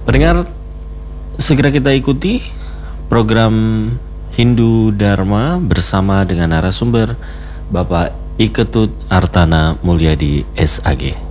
Pendengar, segera kita ikuti program Hindu Dharma bersama dengan narasumber Bapak Iketut Artana Mulyadi SAG.